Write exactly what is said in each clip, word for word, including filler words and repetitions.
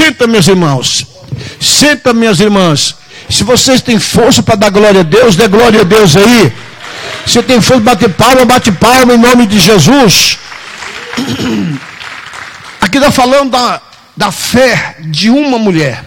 Senta, meus irmãos. Senta, minhas irmãs. Se vocês têm força para dar glória a Deus, dê glória a Deus aí. Se tem força para bater palma, bate palma em nome de Jesus. Aqui está falando da, da fé de uma mulher.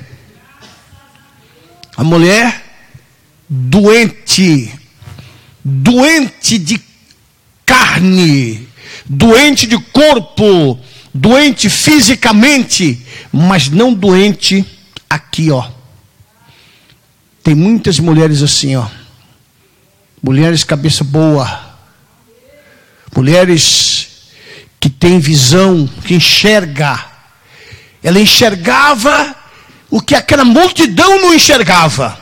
A mulher doente, doente de carne, doente de corpo, doente fisicamente, mas não doente aqui, ó. Tem muitas mulheres assim, ó. Mulheres cabeça boa, mulheres que têm visão, que enxerga. Ela enxergava o que aquela multidão não enxergava.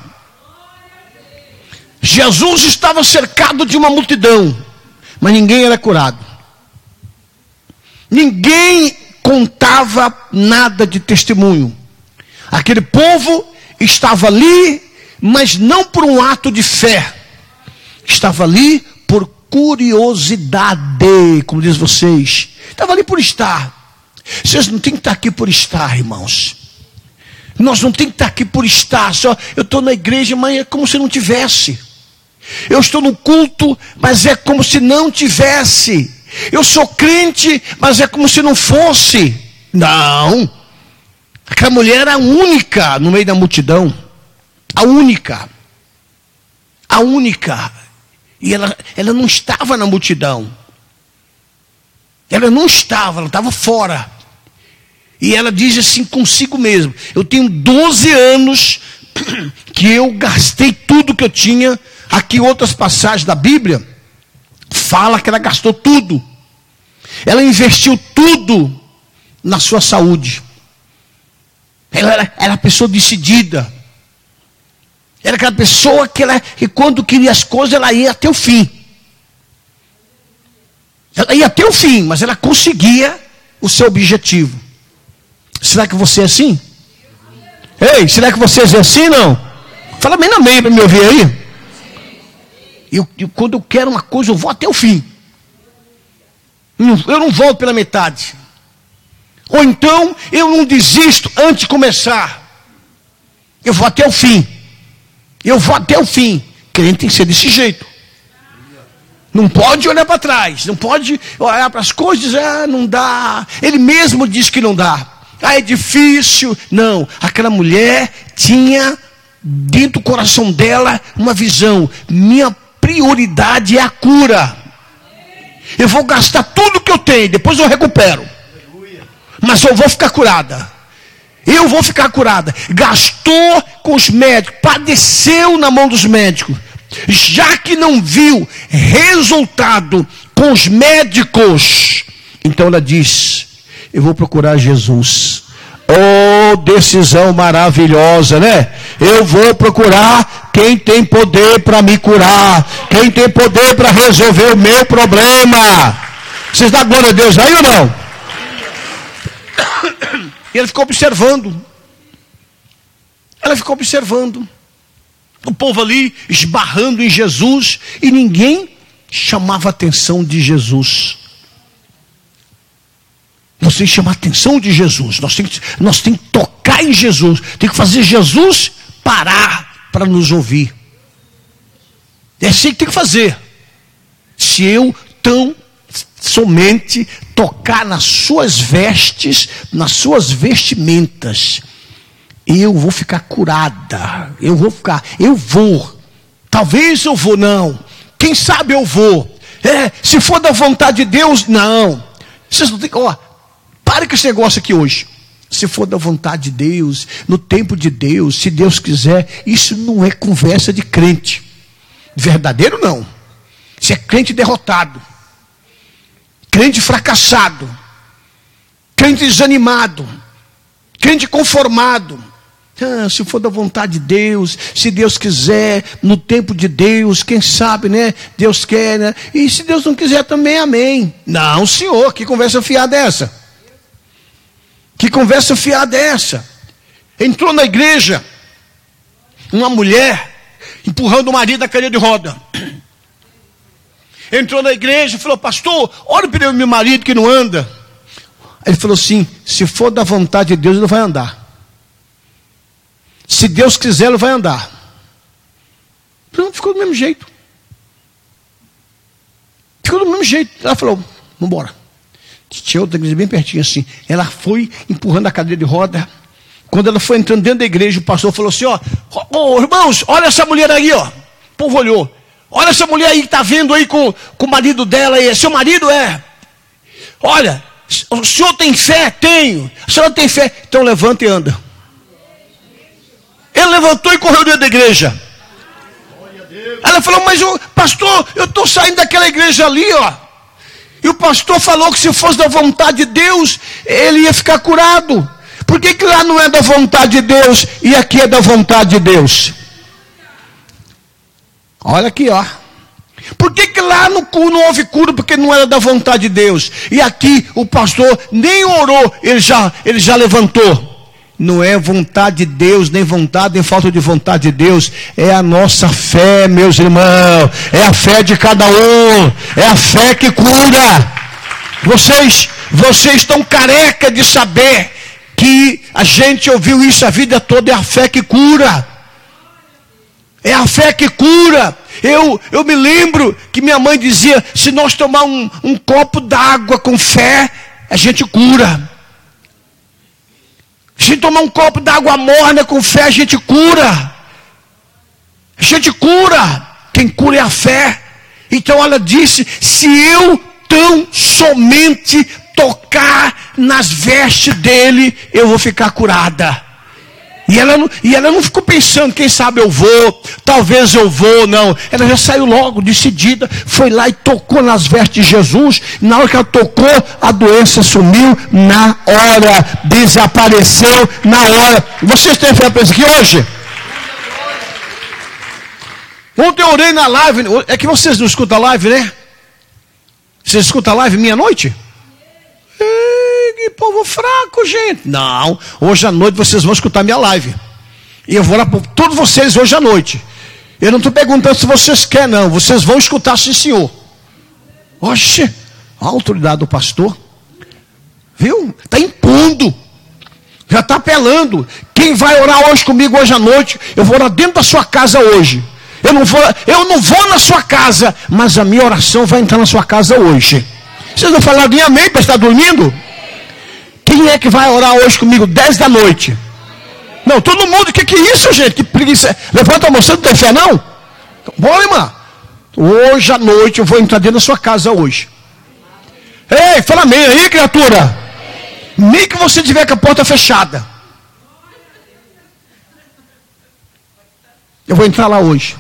Jesus estava cercado de uma multidão, mas ninguém era curado. Ninguém contava nada de testemunho. Aquele povo estava ali, mas não por um ato de fé. Estava ali por curiosidade, como diz vocês. Estava ali por estar. Vocês não têm que estar aqui por estar, irmãos. Nós não temos que estar aqui por estar. Só eu estou na igreja, mas é como se não tivesse. Eu estou no culto, mas é como se não tivesse. Eu sou crente, mas é como se não fosse. Não. Aquela mulher era a única no meio da multidão. A única. A única. E ela, ela não estava na multidão. Ela não estava, ela estava fora. E ela diz assim consigo mesma: eu tenho doze anos que eu gastei tudo que eu tinha. Aqui outras passagens da Bíblia fala que ela gastou tudo. Ela investiu tudo na sua saúde. Ela era, era uma pessoa decidida. Era aquela pessoa que, ela, que quando queria as coisas, ela ia até o fim. Ela ia até o fim, mas ela conseguia o seu objetivo. Será que você é assim? Ei, será que vocês é assim, não? Fala bem amém para me ouvir aí. Eu, eu, quando eu quero uma coisa, eu vou até o fim. Eu não volto pela metade. Ou então, eu não desisto antes de começar. Eu vou até o fim. Eu vou até o fim. Crente tem que ser desse jeito. Não pode olhar para trás. Não pode olhar para as coisas e dizer, ah, não dá. Ele mesmo diz que não dá. Ah, é difícil. Não. Aquela mulher tinha dentro do coração dela uma visão. Minha prioridade é a cura. Eu vou gastar tudo que eu tenho. Depois eu recupero. Mas eu vou ficar curada. Eu vou ficar curada. Gastou com os médicos. Padeceu na mão dos médicos. Já que não viu resultado com os médicos, então ela diz, eu vou procurar Jesus. Oh, decisão maravilhosa, né? Eu vou procurar quem tem poder para me curar. Quem tem poder para resolver o meu problema. Vocês dão glória a Deus aí ou não? E ela ficou observando. Ela ficou observando. O povo ali esbarrando em Jesus. E ninguém chamava a atenção de Jesus. Nós temos que chamar a atenção de Jesus. Nós temos, nós temos que tocar em Jesus. Tem que fazer Jesus parar para nos ouvir. É assim que tem que fazer. Se eu tão somente tocar nas suas vestes, nas suas vestimentas, eu vou ficar curada. Eu vou ficar, eu vou. Talvez eu vou, não. Quem sabe eu vou. É, se for da vontade de Deus, não. Vocês não tem, ó, pare com esse negócio aqui hoje. Se for da vontade de Deus, no tempo de Deus, se Deus quiser, isso não é conversa de crente. Verdadeiro não. Isso é crente derrotado. Crente fracassado, crente desanimado, crente conformado. Ah, se for da vontade de Deus, se Deus quiser, no tempo de Deus, quem sabe, né? Deus quer, né? E se Deus não quiser também, amém. Não, senhor, que conversa fiada é essa? Que conversa fiada é essa? Entrou na igreja uma mulher empurrando o marido na cadeira de roda. Entrou na igreja e falou, pastor, olha para o meu marido que não anda. Aí ele falou assim, se for da vontade de Deus, ele não vai andar. Se Deus quiser, ele vai andar. Pronto, ficou do mesmo jeito. Ficou do mesmo jeito. Ela falou, vamos embora. Tinha outra igreja bem pertinho assim. Ela foi empurrando a cadeira de roda. Quando ela foi entrando dentro da igreja, o pastor falou assim, ó, oh, irmãos, olha essa mulher aí, ó. O povo olhou. Olha essa mulher aí que está vendo aí com, com o marido dela aí. Seu marido é. Olha, o senhor tem fé? Tenho. A senhora tem fé? Então levanta e anda. Ele levantou e correu dentro da igreja. Ela falou, mas o pastor, eu estou saindo daquela igreja ali, ó. E o pastor falou que se fosse da vontade de Deus, ele ia ficar curado. Por que que lá não é da vontade de Deus e aqui é da vontade de Deus? Olha aqui, ó. Por que que lá no, não houve cura? Porque não era da vontade de Deus. E aqui o pastor nem orou, ele já, ele já levantou. Não é vontade de Deus, nem vontade, nem falta de vontade de Deus. É a nossa fé, meus irmãos. É a fé de cada um. É a fé que cura. Vocês, vocês estão careca de saber que a gente ouviu isso a vida toda. É a fé que cura. É a fé que cura. Eu, eu me lembro que minha mãe dizia, se nós tomar um, um copo d'água com fé, a gente cura. Se tomar um copo d'água morna com fé, a gente cura. A gente cura. Quem cura é a fé. Então ela disse, se eu tão somente tocar nas vestes dele, eu vou ficar curada. E ela, não, e ela não ficou pensando, quem sabe eu vou, talvez eu vou, não. Ela já saiu logo, decidida, foi lá e tocou nas vestes de Jesus. Na hora que ela tocou, a doença sumiu na hora, desapareceu na hora. Vocês têm fé para isso aqui hoje? Ontem eu orei na live, é que vocês não escutam a live, né? Vocês escutam a live meia-noite? Que povo fraco, gente. Não, hoje à noite vocês vão escutar minha live. E eu vou lá para todos vocês hoje à noite. Eu não estou perguntando se vocês querem, não. Vocês vão escutar, sim, senhor. Oxe, a autoridade do pastor. Viu? Está impondo. Já está apelando. Quem vai orar hoje comigo hoje à noite? Eu vou orar dentro da sua casa hoje. Eu não vou, eu não vou na sua casa, mas a minha oração vai entrar na sua casa hoje. Vocês não falaram nem amém para estar dormindo? Quem é que vai orar hoje comigo? dez da noite. Não, todo mundo, o que, que é isso, gente? Que preguiça. Levanta a mão, você não tem fé, não? Bora, irmã. Hoje à noite eu vou entrar dentro da sua casa hoje. Ei, fala amém aí, criatura. Nem que você tiver com a porta fechada. Eu vou entrar lá hoje.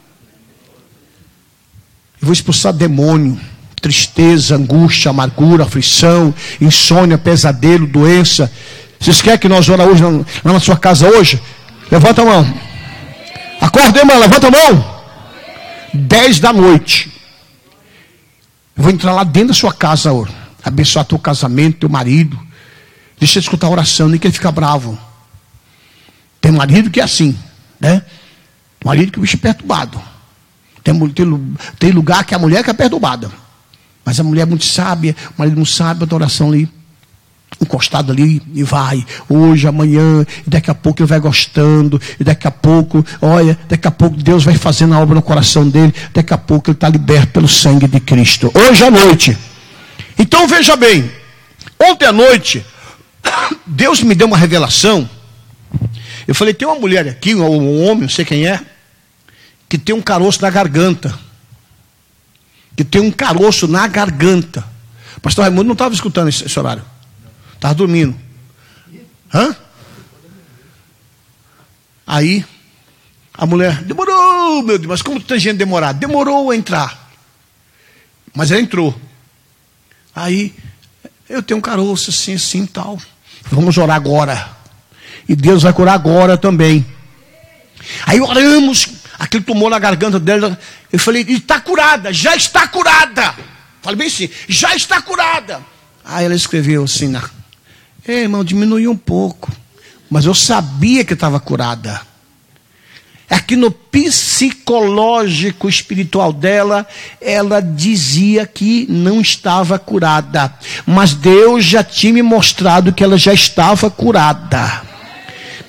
Eu vou expulsar demônio. Tristeza, angústia, amargura, aflição, insônia, pesadelo, doença. Vocês querem que nós oramos hoje lá na sua casa hoje? Levanta a mão. Acorda, irmão, levanta a mão. Dez da noite. Eu vou entrar lá dentro da sua casa hoje. Abençoar teu casamento, teu marido. Deixa ele escutar a oração, nem que ele fica bravo. Tem marido que é assim, né? Marido que o bicho é perturbado. Tem, tem, tem lugar que a mulher que é perturbada. Mas a mulher é muito sábia, o marido não sabe, a oração ali, encostado ali, e vai, hoje, amanhã, e daqui a pouco ele vai gostando, e daqui a pouco, olha, daqui a pouco Deus vai fazendo a obra no coração dele, daqui a pouco ele está liberto pelo sangue de Cristo, hoje à noite. Então veja bem, ontem à noite, Deus me deu uma revelação, eu falei, tem uma mulher aqui, ou um homem, não sei quem é, que tem um caroço na garganta. Que tem um caroço na garganta. O pastor Raimundo não estava escutando esse, esse horário. Estava dormindo. Hã? Aí, a mulher, demorou, meu Deus, mas como tem gente demorada? Demorou a entrar. Mas ela entrou. Aí, eu tenho um caroço assim, assim, tal. Vamos orar agora. E Deus vai curar agora também. Aí oramos. Aquele tumor na garganta dela, eu falei, está curada, já está curada. Falei bem assim, já está curada. Aí ela escreveu assim, na... Ei, irmão, diminuiu um pouco. Mas eu sabia que estava curada. É que no psicológico espiritual dela, ela dizia que não estava curada. Mas Deus já tinha me mostrado que ela já estava curada.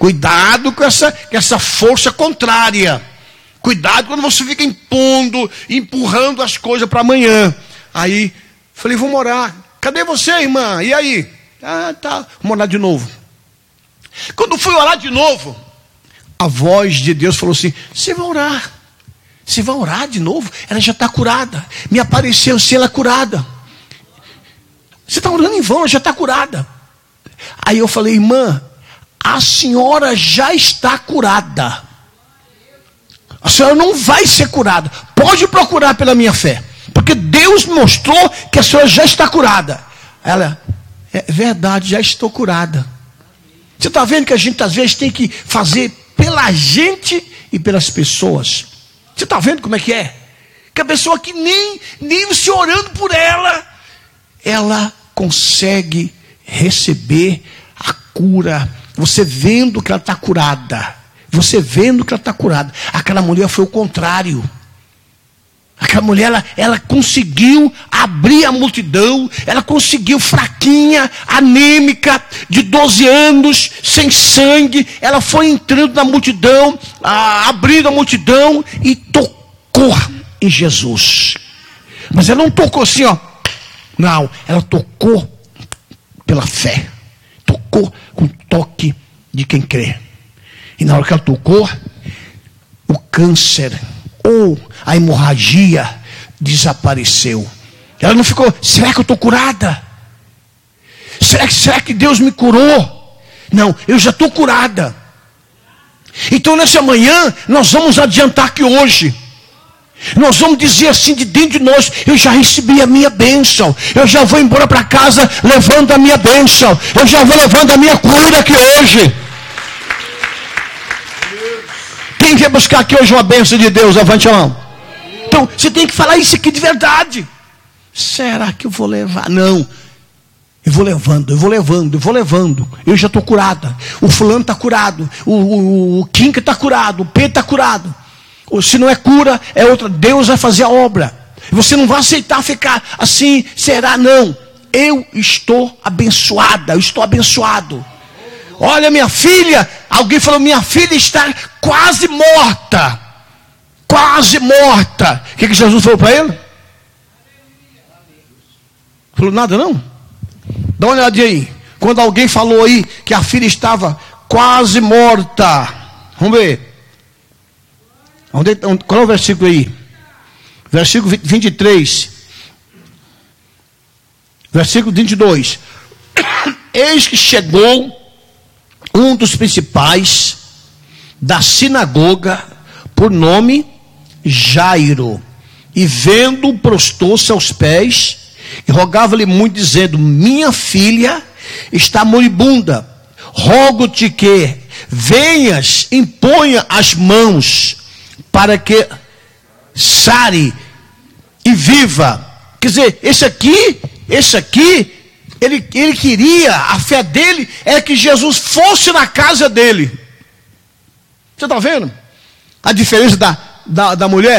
Cuidado com essa, com essa força contrária. Cuidado quando você fica impondo, empurrando as coisas para amanhã. Aí, falei, vamos orar. Cadê você, irmã? E aí? Ah, tá. Vamos orar de novo. Quando fui orar de novo, a voz de Deus falou assim, você vai orar. Você vai orar de novo? Ela já está curada. Me apareceu se ela é curada. Você está orando em vão, ela já está curada. Aí eu falei, irmã, a senhora já está curada. A senhora não vai ser curada. Pode procurar pela minha fé. Porque Deus mostrou que a senhora já está curada. Ela, é verdade, já estou curada. Você está vendo que a gente às vezes tem que fazer pela gente e pelas pessoas. Você está vendo como é que é? Que a pessoa que nem, nem você orando por ela, ela consegue receber a cura. Você vendo que ela está curada. Você vendo que ela está curada. Aquela mulher foi o contrário. Aquela mulher, ela, ela conseguiu abrir a multidão. Ela conseguiu, fraquinha, anêmica, de doze anos, sem sangue. Ela foi entrando na multidão, a, abrindo a multidão e tocou em Jesus. Mas ela não tocou assim, ó. Não, ela tocou pela fé. Tocou com toque de quem crê. E na hora que ela tocou, o câncer ou a hemorragia desapareceu. Ela não ficou, será que eu estou curada? Será que, será que Deus me curou? Não, eu já estou curada. Então nessa manhã, nós vamos adiantar que hoje, nós vamos dizer assim de dentro de nós, eu já recebi a minha bênção. Eu já vou embora para casa levando a minha bênção. Eu já vou levando a minha cura aqui hoje. Quem quer buscar aqui hoje uma bênção de Deus? Levante a mão. Então, você tem que falar isso aqui de verdade. Será que eu vou levar? Não. Eu vou levando, eu vou levando, eu vou levando. Eu já estou curada. O fulano está curado. O, o, o Quinca está curado. O Pedro está curado. Ou, se não é cura, é outra. Deus vai fazer a obra. Você não vai aceitar ficar assim. Será? Não. Eu estou abençoada. Eu estou abençoado. Olha, minha filha, alguém falou, minha filha está quase morta. Quase morta. O que, que Jesus falou para ele? Falou nada não? Dá uma olhadinha aí. Quando alguém falou aí que a filha estava quase morta. Vamos ver. Onde, qual é o versículo aí? Versículo vinte e três. Versículo vinte e dois. Eis que chegou um dos principais da sinagoga, por nome Jairo, e vendo, prostou-se aos pés e rogava-lhe muito, dizendo, minha filha está moribunda, rogo-te que venhas, imponha as mãos para que sare e viva. Quer dizer, esse aqui, esse aqui Ele, ele queria, a fé dele era que Jesus fosse na casa dele. Você está vendo a diferença da, da, da mulher?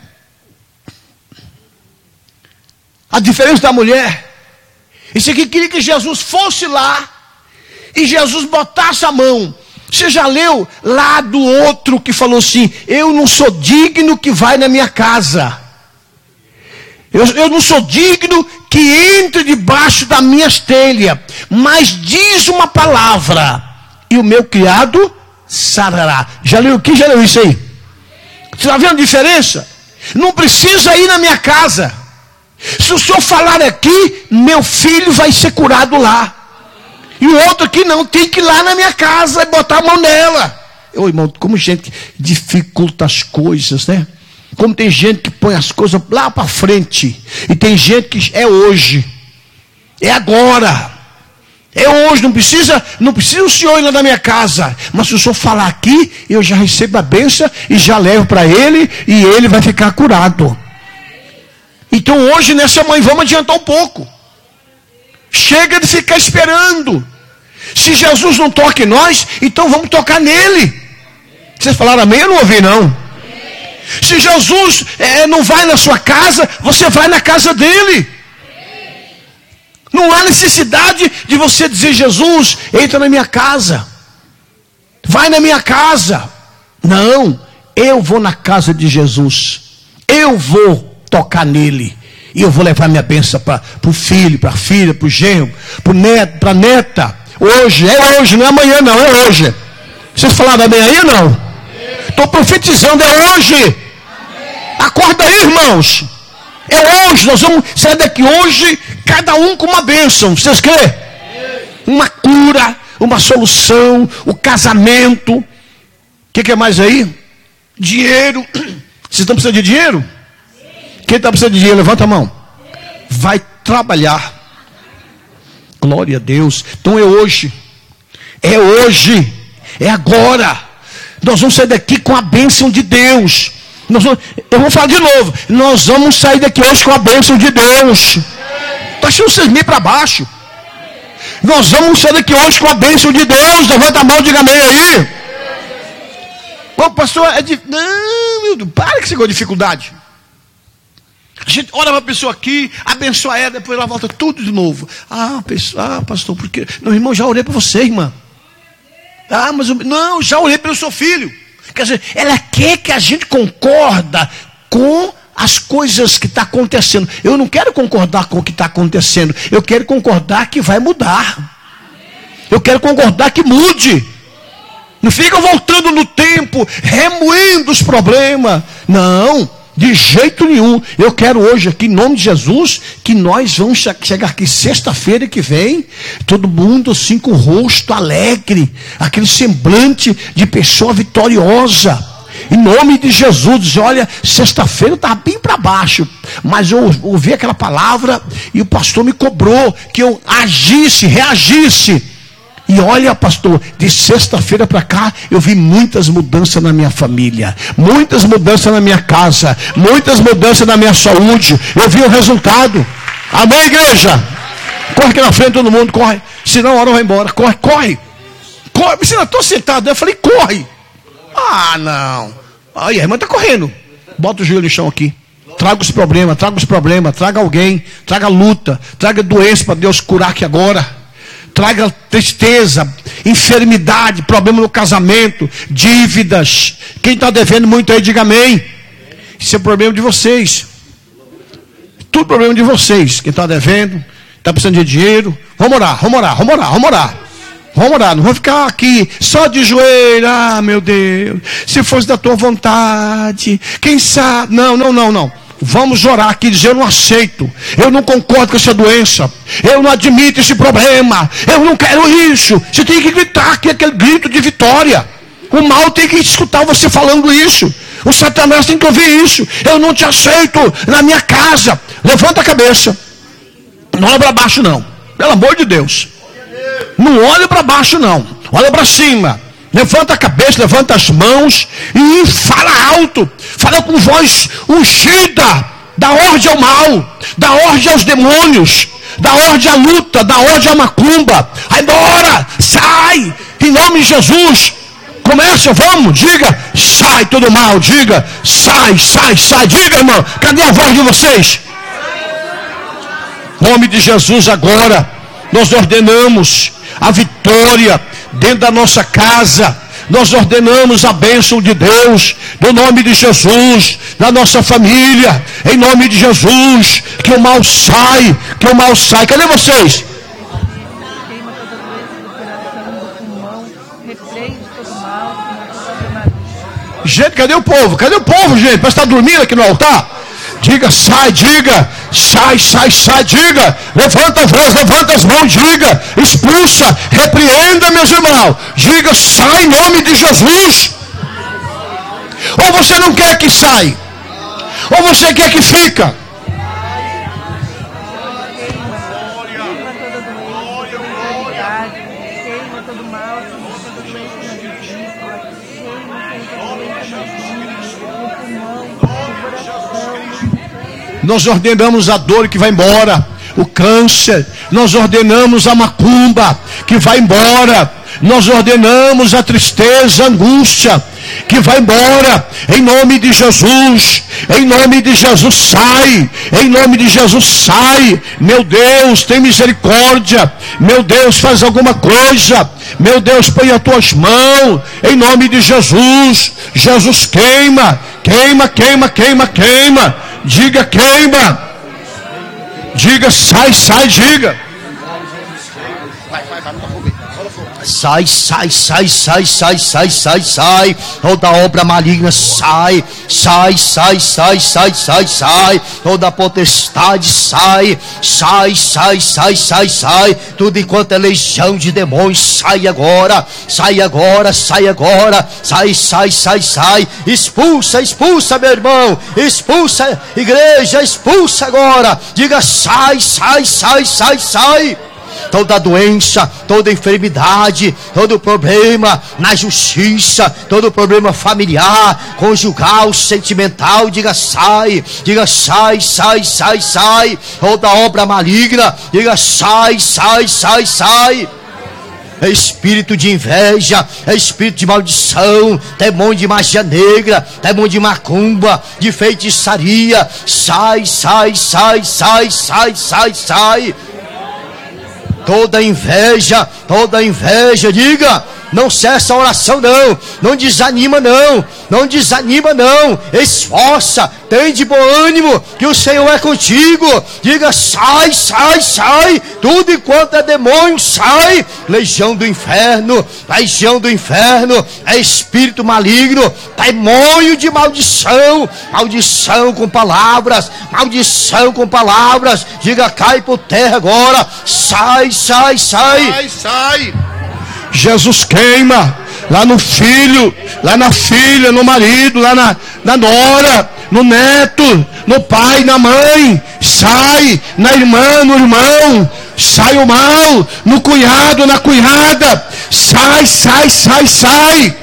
A diferença da mulher. Esse aqui queria que Jesus fosse lá e Jesus botasse a mão. Você já leu lá do outro que falou assim, eu não sou digno que vai na minha casa. Eu, eu não sou digno que entre debaixo das minhas telhas. Mas diz uma palavra e o meu criado sarará. Já leu o que? Já leu isso aí? Você está vendo a diferença? Não precisa ir na minha casa. Se o senhor falar aqui, meu filho vai ser curado lá. E o outro aqui não, tem que ir lá na minha casa e botar a mão nela. Ô irmão, como gente dificulta as coisas, né? Como tem gente que põe as coisas lá para frente. E tem gente que é hoje. É agora. É hoje. Não precisa, não precisa o senhor ir lá na minha casa. Mas se o senhor falar aqui, eu já recebo a bênção e já levo para ele. E ele vai ficar curado. Então hoje, nessa manhã, vamos adiantar um pouco. Chega de ficar esperando. Se Jesus não toca em nós, então vamos tocar nele. Vocês falaram amém? Eu não ouvi não. Se Jesus é, não vai na sua casa, você vai na casa dele. Não há necessidade de você dizer, Jesus, entra na minha casa. vai na minha casa. Não, eu vou na casa de Jesus. Eu vou tocar nele. E eu vou levar minha bênção para o filho, para a filha, para o genro, para a neta. Hoje, é hoje, não é amanhã não, é hoje. Vocês falaram amém aí não? Estou profetizando, é hoje. Acorda aí, irmãos. É hoje, nós vamos sair daqui hoje, cada um com uma bênção. Vocês querem? Uma cura, uma solução, o casamento. O que, que é mais aí? Dinheiro. Vocês estão precisando de dinheiro? Quem está precisando de dinheiro, levanta a mão. Vai trabalhar. Glória a Deus. Então é hoje. É hoje. É agora. Nós vamos sair daqui com a bênção de Deus. Nós vamos, eu vou falar de novo. Nós vamos sair daqui hoje com a bênção de Deus. Está achando vocês meio para baixo? Nós vamos sair daqui hoje com a bênção de Deus. Levanta a mão, diga amém aí. Ô pastor, é de... Não, meu Deus, para que você gosta de dificuldade. A gente ora para a pessoa aqui, abençoa ela, depois ela volta tudo de novo. Ah, pessoa, ah pastor, porque... Não, irmão, já orei para você, irmã. Ah, mas eu... Não, já orei pelo seu filho. Quer dizer, ela quer que a gente concorda com as coisas que estão acontecendo. Eu não quero concordar com o que está acontecendo. Eu quero concordar que vai mudar. Eu quero concordar que mude. Não fica voltando no tempo, remoendo os problemas. Não, de jeito nenhum. Eu quero hoje aqui, em nome de Jesus, que nós vamos chegar aqui sexta-feira que vem, todo mundo assim com o rosto alegre, aquele semblante de pessoa vitoriosa. Em nome de Jesus, diz, olha, sexta-feira eu estava bem para baixo, mas eu ouvi aquela palavra e o pastor me cobrou que eu agisse, reagisse. E olha, pastor, de sexta-feira para cá, eu vi muitas mudanças na minha família, muitas mudanças na minha casa, muitas mudanças na minha saúde. Eu vi o resultado. Amém, igreja? Corre aqui na frente, todo mundo, corre. Senão a hora vai embora. Corre, corre. Corre. Mas eu não estou sentado. Eu falei, corre. Ah, não. Aí a irmã está correndo. Bota o joelho no chão aqui. Traga os problemas, traga os problemas, traga alguém, traga luta, traga doença para Deus curar aqui agora. Traga tristeza, enfermidade, problema no casamento, dívidas. Quem está devendo muito aí, diga amém. Isso é problema de vocês. Tudo problema de vocês. Quem está devendo, está precisando de dinheiro. Vamos orar, vamos orar, vamos orar, vamos orar. Vamos orar, não vamos ficar aqui só de joelho. Ah, meu Deus, se fosse da tua vontade, quem sabe? Não, não, não, não. Vamos orar aqui e dizer, eu não aceito, eu não concordo com essa doença, eu não admito esse problema, eu não quero isso. Você tem que gritar aqui, aquele grito de vitória. O mal tem que escutar você falando isso. O Satanás tem que ouvir isso. Eu não te aceito na minha casa. Levanta a cabeça. Não olha para baixo não, pelo amor de Deus. Não olha para baixo não, olha para cima. Levanta a cabeça, levanta as mãos e fala alto. Fala com voz ungida. Dá ordem ao mal. Dá ordem aos demônios. Dá ordem à luta. Dá ordem à macumba. Vai embora. Sai. Em nome de Jesus. Começa, vamos. Diga. Sai todo mal. Diga. Sai, sai, sai. Diga, irmão. Cadê a voz de vocês? Em nome de Jesus agora. Nós ordenamos a vitória dentro da nossa casa. Nós ordenamos a bênção de Deus, no nome de Jesus, na nossa família, em nome de Jesus, que o mal sai, que o mal sai. Cadê vocês? Gente, cadê o povo? Cadê o povo, gente? Parece estar dormindo aqui no altar. Diga, sai, diga, sai, sai, sai, diga, levanta a voz, levanta as mãos, diga, expulsa, repreenda, meus irmãos, diga, sai em nome de Jesus. Ou você não quer que saia, ou você quer que fica. Nós ordenamos a dor que vai embora, o câncer, nós ordenamos a macumba que vai embora, nós ordenamos a tristeza, a angústia que vai embora, em nome de Jesus, em nome de Jesus, sai, em nome de Jesus, sai. Meu Deus, tem misericórdia, meu Deus, faz alguma coisa, Meu Deus, põe as tuas mãos, em nome de Jesus. Jesus, queima, queima, queima, queima, queima. Diga queima. Diga sai, sai, diga. Sai, sai, sai, sai, sai, sai, sai, sai. Toda obra maligna sai, sai, sai, sai, sai, sai, sai. Toda potestade sai, sai, sai, sai, sai, sai. Tudo enquanto é legião de demônios, sai agora, sai agora, sai agora, sai, sai, sai, sai. Expulsa, expulsa, meu irmão, expulsa, igreja, expulsa agora. Diga sai, sai, sai, sai, sai. Toda doença, toda enfermidade, todo problema na justiça, todo problema familiar, conjugal, sentimental, diga sai, diga sai, sai, sai, sai. Toda obra maligna, diga sai, sai, sai, sai. É espírito de inveja, é espírito de maldição, demônio de magia negra, demônio de macumba, de feitiçaria, sai, sai, sai, sai, sai, sai, sai. Toda inveja, toda inveja, diga, não cessa a oração não, não desanima não, não desanima não, esforça, tem de bom ânimo, que o Senhor é contigo. Diga sai, sai, sai, tudo enquanto é demônio, sai. Legião do inferno, legião do inferno, é espírito maligno, demônio de maldição, maldição com palavras, maldição com palavras. Diga cai por terra agora, sai, sai, sai, sai, sai. Jesus queima lá no filho, lá na filha, no marido, lá na, na nora, no neto, no pai, na mãe. Sai na irmã, no irmão. Sai o mal no cunhado, na cunhada. Sai, sai, sai, sai.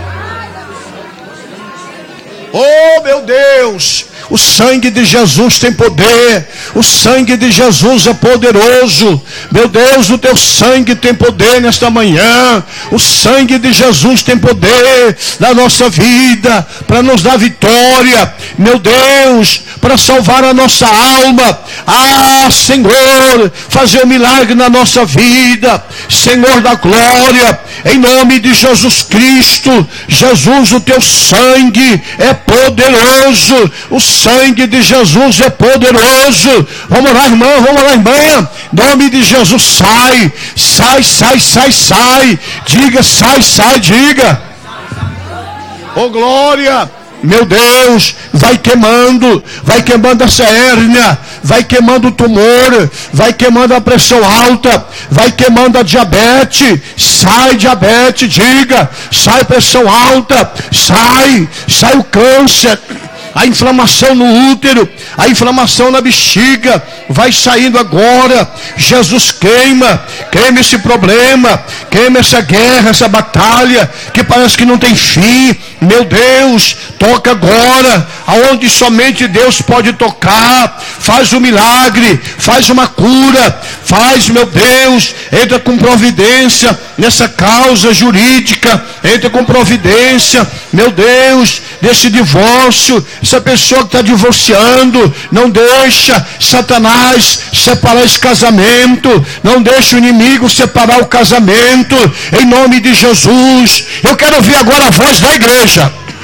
Oh, meu Deus, o sangue de Jesus tem poder, o sangue de Jesus é poderoso. Meu Deus, o teu sangue tem poder nesta manhã. O sangue de Jesus tem poder na nossa vida, para nos dar vitória, meu Deus, para salvar a nossa alma. Ah, Senhor, fazer um milagre na nossa vida, Senhor da glória, em nome de Jesus Cristo. Jesus, o teu sangue é poderoso, o sangue de Jesus é poderoso. Vamos lá, irmão, vamos lá, irmã, em nome de Jesus, sai, sai, sai, sai, sai, diga, sai, sai, diga, oh glória. Meu Deus, vai queimando, vai queimando essa hérnia, vai queimando o tumor, vai queimando a pressão alta, vai queimando a diabetes. Sai diabetes, diga, sai pressão alta, sai, sai o câncer, a inflamação no útero, a inflamação na bexiga, vai saindo agora. Jesus queima, queima esse problema, queima essa guerra, essa batalha, que parece que não tem fim. Meu Deus, toca agora, aonde somente Deus pode tocar. Faz um milagre, faz uma cura, faz, meu Deus, entra com providência nessa causa jurídica, entra com providência, meu Deus, desse divórcio. Essa pessoa que está divorciando, não deixa Satanás separar esse casamento, não deixa o inimigo separar o casamento, em nome de Jesus. Eu quero ouvir agora a voz da igreja.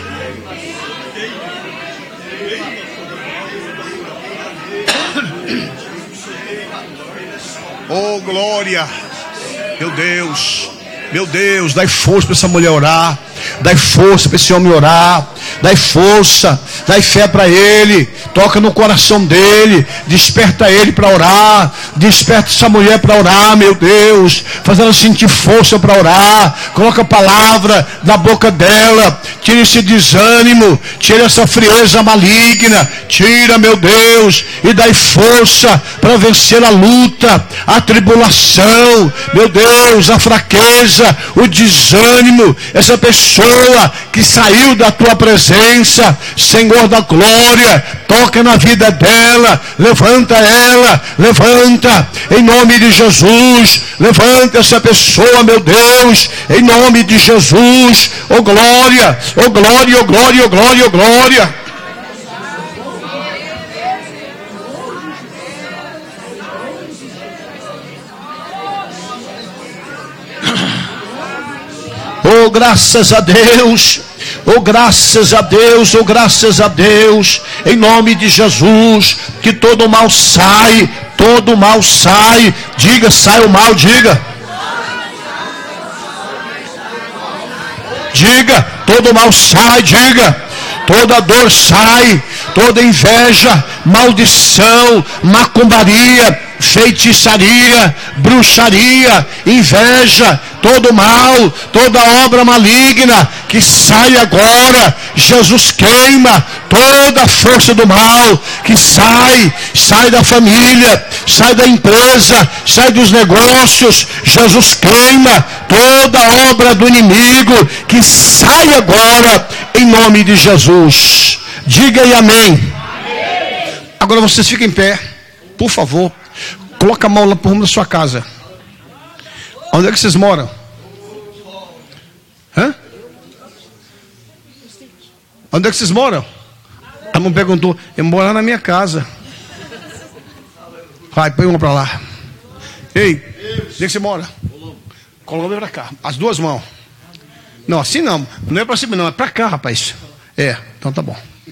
Oh glória, meu Deus, meu Deus, dai força para essa mulher orar, dai força para esse homem orar, dai força, dai fé para ele, toca no coração dele, desperta ele para orar, desperta essa mulher para orar, meu Deus, faz ela sentir força para orar, coloca a palavra na boca dela, tira esse desânimo, tira essa frieza maligna, tira, meu Deus, e dai força para vencer a luta, a tribulação, meu Deus, a fraqueza, o desânimo, essa pessoa que saiu da tua presença, Senhor da glória, toca na vida dela, levanta ela, levanta, em nome de Jesus, levanta essa pessoa, meu Deus, em nome de Jesus, oh glória, oh glória, oh glória, oh glória, oh glória. Oh, graças a Deus. Oh, graças a Deus, oh, graças a Deus, em nome de Jesus, que todo mal sai, todo mal sai, diga, sai o mal, diga, diga, todo mal sai, diga, toda dor sai, toda inveja, maldição, macumbaria, feitiçaria, bruxaria, inveja, todo mal, toda obra maligna, que sai agora. Jesus queima toda a força do mal, que sai, sai da família, sai da empresa, sai dos negócios. Jesus queima toda a obra do inimigo, que sai agora, em nome de Jesus. Diga aí amém. Amém. Agora vocês fiquem em pé, por favor. Coloca a mão lá por rumo da sua casa. Onde é que vocês moram? Hã? Onde é que vocês moram? A mãe perguntou. Eu moro na minha casa. Vai, põe uma para lá. Ei, onde é que você mora? Coloca pra cá. As duas mãos. Não, assim não. Não é para cima, não. É para cá, rapaz. É, então tá bom.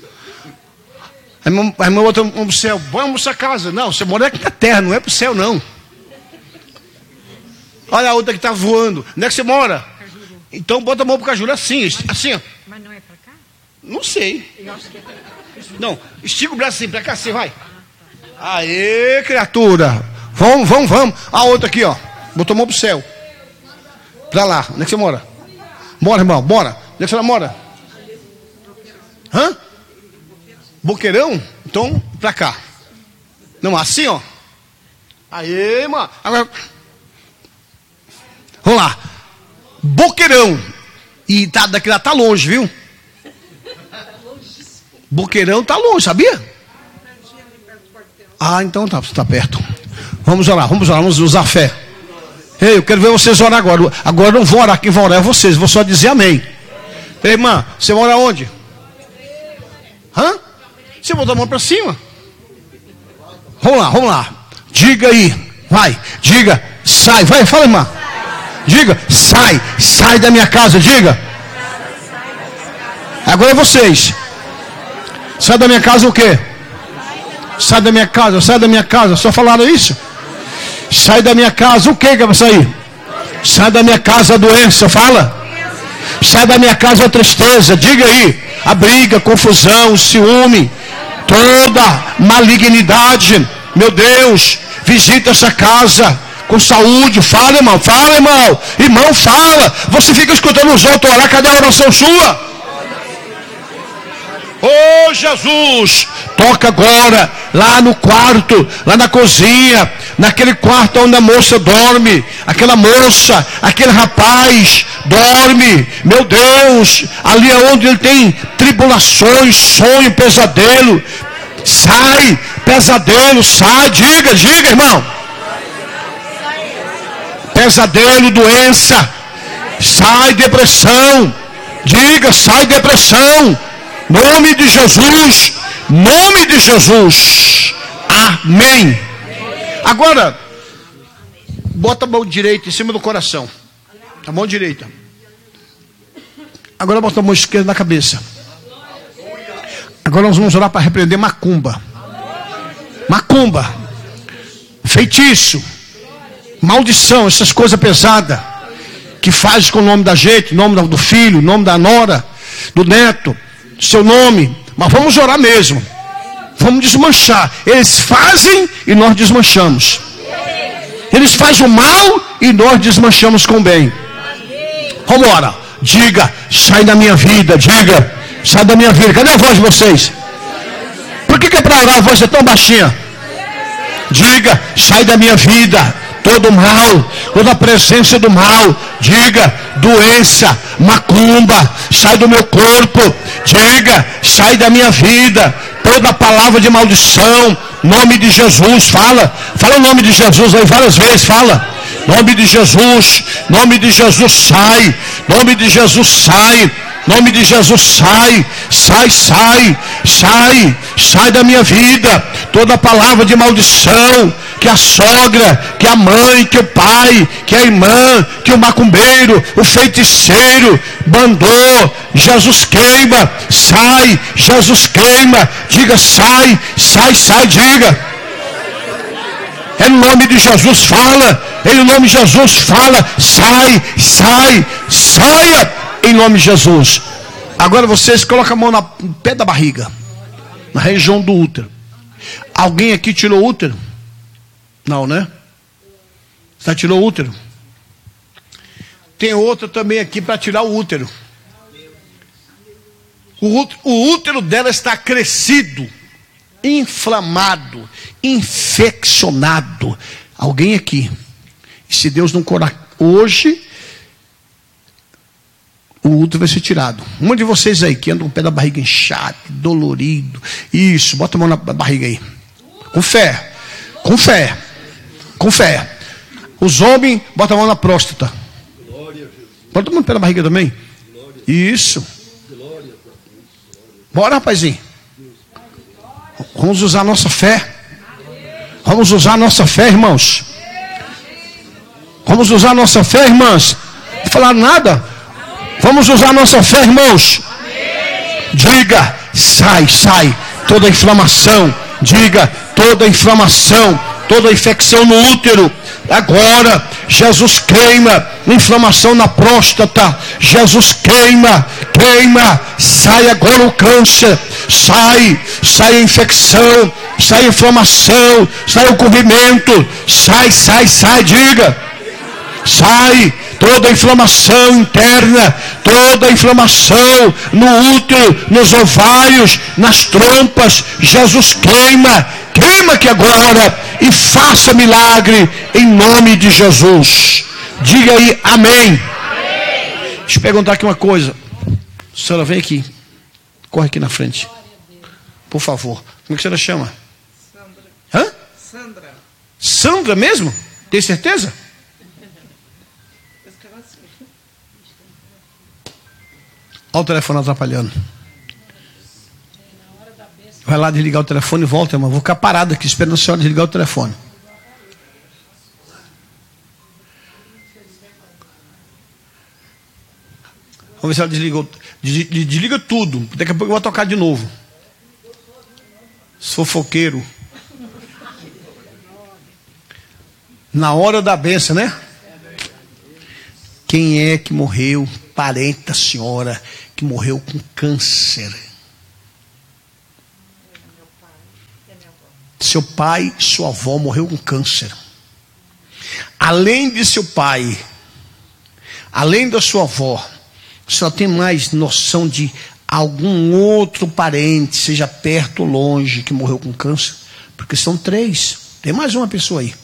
A irmã, a irmã outra vamos pro céu. Vamos pra casa. Não, você mora aqui na terra, não é pro céu, não. Olha a outra que está voando. Onde é que você mora? Então bota a mão pro cajuru assim, assim, ó. Mas não é para cá? Não sei. Não, estica o braço assim, para cá, assim, vai. Aê, criatura. Vamos, vamos, vamos. A outra aqui, ó. Botou a mão pro céu. Pra lá. Onde é que você mora? Bora, irmão, bora. Onde é que você mora? Hã? Boqueirão? Então, pra cá. Não, assim, ó. Aê, mano. Agora. Vamos lá. Boqueirão. E tá, daqui lá tá longe, viu? Boqueirão tá longe, sabia? Ah, então tá, tá perto. Vamos orar, vamos orar, vamos usar fé. Ei, eu quero ver vocês orar agora. Agora não vou orar, quem vai orar é vocês. Vou só dizer amém. Ei, irmã, você mora onde? Hã? Você botou a mão para cima? Vamos lá, vamos lá. Diga aí, vai, diga, sai, vai, fala, irmã. Diga, sai, sai da minha casa, diga. Agora é vocês. Sai da minha casa o quê? Sai da minha casa, sai da minha casa. Só falaram isso? Sai da minha casa, o que que vai sair? Sai da minha casa a doença, fala. Sai da minha casa a tristeza, diga aí. A briga, confusão, ciúme, toda malignidade. Meu Deus, visita essa casa com saúde. Fala, irmão, fala, irmão. Irmão, fala. Você fica escutando os outros orar, cadê a oração sua? Oh, Jesus, toca agora, lá no quarto, lá na cozinha, naquele quarto onde a moça dorme, aquela moça, aquele rapaz dorme, meu Deus, ali é onde ele tem tribulações, sonho, pesadelo. Sai, pesadelo, sai, diga, diga, irmão. Pesadelo, doença, sai, depressão, diga, sai, depressão. Nome de Jesus, nome de Jesus, amém. Agora, bota a mão direita em cima do coração, a mão direita. Agora bota a mão esquerda na cabeça. Agora nós vamos orar para repreender macumba, macumba, feitiço, maldição, essas coisas pesadas que faz com o nome da gente, o nome do filho, o nome da nora, do neto, seu nome. Mas vamos orar mesmo, vamos desmanchar. Eles fazem e nós desmanchamos. Eles fazem o mal e nós desmanchamos com o bem. Vamos orar. Diga, sai da minha vida, diga, sai da minha vida. Cadê a voz de vocês? Por que que é para orar a voz é tão baixinha? Diga, sai da minha vida todo mal, toda a presença do mal. Diga, doença, macumba, sai do meu corpo. Diga, sai da minha vida toda palavra de maldição, nome de Jesus. Fala, fala o nome de Jesus aí várias vezes, fala. Nome de Jesus, nome de Jesus, sai, nome de Jesus, sai, nome de Jesus, sai, sai, sai, sai, sai da minha vida, toda palavra de maldição, que a sogra, que a mãe, que o pai, que a irmã, que o macumbeiro, o feiticeiro mandou. Jesus queima, sai, Jesus queima, diga sai, sai, sai, diga. É no nome de Jesus, fala, é no nome de Jesus, fala, sai, sai, saia, em nome de Jesus. Agora vocês colocam a mão no pé da barriga, na região do útero. Alguém aqui tirou o útero? Não, né? Você tirou o útero? Tem outra também aqui para tirar o útero. O útero. O útero dela está crescido, inflamado, infeccionado. Alguém aqui. E se Deus não curar hoje, o útero vai ser tirado. Um de vocês aí que anda com o pé da barriga inchado, dolorido. Isso, bota a mão na barriga aí. Com fé. Com fé. Com fé. Os homens, bota a mão na próstata. Bota a mão no pé da barriga também. Isso. Bora, rapazinho. Vamos usar a nossa fé. Vamos usar a nossa fé, irmãos. Vamos usar a nossa fé, irmãs. Não falaram nada? Vamos usar a nossa fé, irmãos. Diga, sai, sai. Toda inflamação. Diga, toda inflamação. Toda infecção no útero. Agora, Jesus queima. Inflamação na próstata. Jesus queima. Queima. Sai agora o câncer. Sai. Sai a infecção. Sai a inflamação. Sai o corrimento. Sai, sai, sai. Diga. Sai. Toda a inflamação interna, toda a inflamação no útero, nos ovários, nas trompas, Jesus queima, queima aqui agora e faça milagre em nome de Jesus. Diga aí amém. Amém. Deixa eu perguntar aqui uma coisa. Senhora, vem aqui, corre aqui na frente, por favor. Como é que a senhora chama? Sandra. Hã? Sandra. Sandra mesmo? Tem certeza? Olha o telefone atrapalhando. Vai lá desligar o telefone e volta, irmão. Vou ficar parado aqui esperando a senhora desligar o telefone. Vamos ver se ela desligou. Desliga tudo. Daqui a pouco eu vou tocar de novo. Fofoqueiro. Na hora da bênção, né? Quem é que morreu? Parente da senhora que morreu com câncer. Seu pai, sua avó morreu com câncer. Além de seu pai, além da sua avó, só tem mais noção de algum outro parente, seja perto ou longe, que morreu com câncer? Porque são três. Tem mais uma pessoa aí.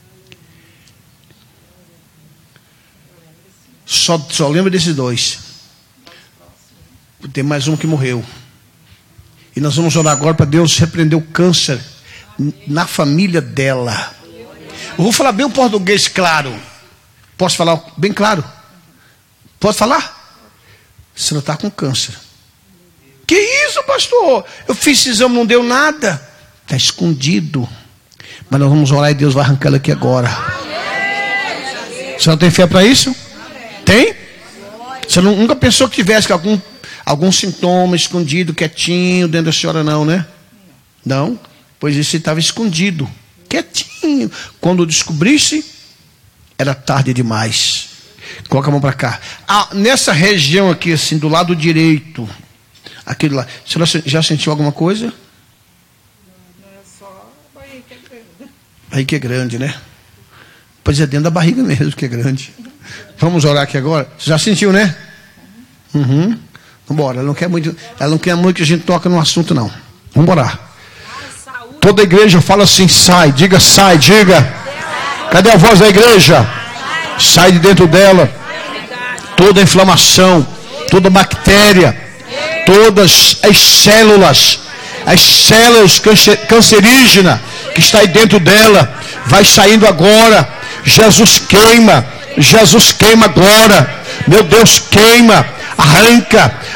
Só, só lembra desses dois. Tem mais um que morreu. E nós vamos orar agora para Deus repreender o câncer na família dela. Eu vou falar bem o português claro. Posso falar bem claro? Posso falar? Você não está com câncer. Que isso, pastor? Eu fiz esse exame, não deu nada. Está escondido. Mas nós vamos orar e Deus vai arrancar ela aqui agora. Você não tem fé para isso? Tem? Você nunca pensou que tivesse algum, algum sintoma escondido, quietinho dentro da senhora, não, né? Não? Pois isso estava escondido, quietinho. Quando descobrisse, era tarde demais. Coloca a mão para cá. Ah, nessa região aqui, assim, do lado direito, aquele lá, você já sentiu alguma coisa? Não, é só a barriga que é grande. Barriga que é grande, né? Pois é, dentro da barriga mesmo que é grande. Vamos orar aqui agora. Você já sentiu, né? Uhum. Vamos embora. Ela não quer muito, ela não quer muito que a gente toque no assunto, não. Vamos orar. Toda a igreja fala assim, sai. Diga sai, diga. Cadê a voz da igreja? Sai de dentro dela. Toda a inflamação, toda a bactéria, todas as células, as células cancerígenas que está aí dentro dela, vai saindo agora. Jesus queima. Jesus queima agora. Meu Deus, queima. Arranca.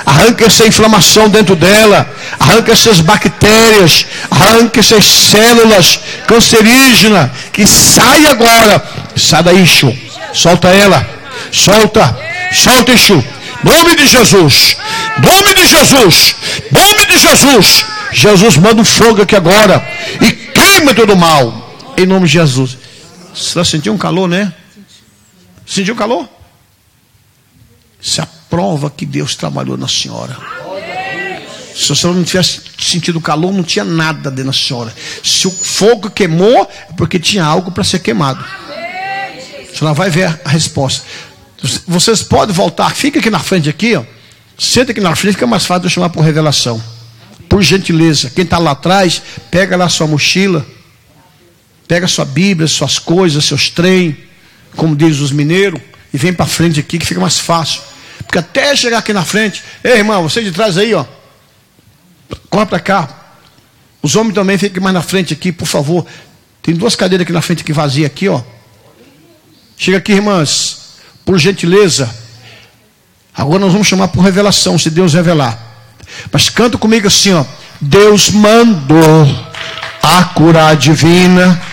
Arranca essa inflamação dentro dela. Arranca essas bactérias. Arranca essas células cancerígenas. Que sai agora. Sai daí, Exu. Solta ela. Solta. Solta, Exu. Nome de Jesus. Nome de Jesus. Nome de Jesus. Jesus manda um fogo aqui agora. E queima todo o mal. Em nome de Jesus. Você sentiu um calor, né? Sentiu calor? Isso é a prova que Deus trabalhou na senhora. Se a senhora não tivesse sentido calor, não tinha nada dentro da senhora. Se o fogo queimou, é porque tinha algo para ser queimado. A senhora vai ver a resposta. Vocês podem voltar, fica aqui na frente aqui, ó. Senta aqui na frente, fica mais fácil de eu chamar por revelação. Por gentileza, quem está lá atrás, pega lá sua mochila, pega sua Bíblia, suas coisas, seus trem, como diz os mineiros, e vem para frente aqui que fica mais fácil. Porque até chegar aqui na frente, ei irmão, você de trás aí, ó, corre para cá. Os homens também fiquem mais na frente aqui, por favor. Tem duas cadeiras aqui na frente que vazia aqui, ó. Chega aqui, irmãs, por gentileza. Agora nós vamos chamar por revelação, se Deus revelar. Mas canta comigo assim, ó. Deus mandou a cura divina